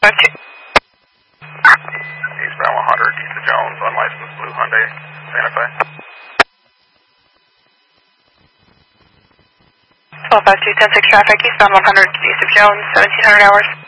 Eastbound 100, Keith Jones, unlicensed blue Hyundai, Santa Fe. 1252, 10-6 traffic, eastbound 100, East of Jones, 1700 hours.